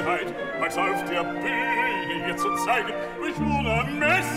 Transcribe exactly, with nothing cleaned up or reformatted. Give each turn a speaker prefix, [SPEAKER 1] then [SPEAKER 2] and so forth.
[SPEAKER 1] Herrlichkeit, als auf der Bühne ihr zu zeigen, durch Murren